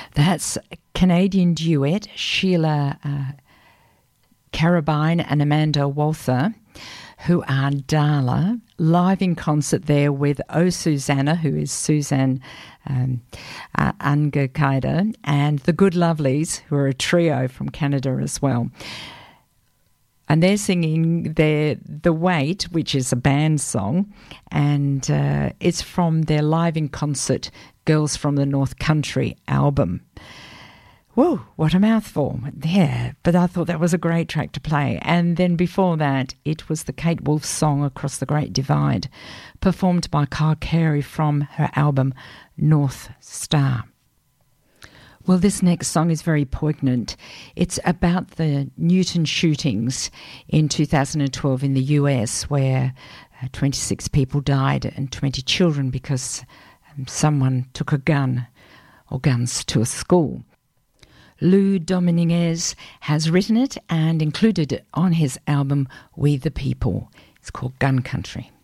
That's a Canadian duet, Sheila Carabine and Amanda Walther, who are Darla, live in concert there with Oh Susanna, who is Suzanne Angakaida, and the Good Lovelies, who are a trio from Canada as well. And they're singing The Wait, which is a band song, and it's from their live in concert Girls from the North Country album. Whoa, what a mouthful. Yeah, but I thought that was a great track to play. And then before that, it was the Kate Wolf song Across the Great Divide, performed by Kyle Carey from her album North Star. Well, this next song is very poignant. It's about the Newton shootings in 2012 in the US, where 26 people died and 20 children because someone took a gun or guns to a school. Lou Dominguez has written it and included it on his album We the People. It's called Gun Country.